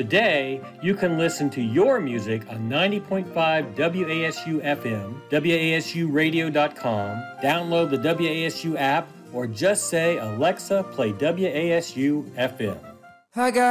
Today, you can listen to your music on 90.5 WASU FM, WASUradio.com, download the WASU app, or just say, Alexa, play WASU FM. I got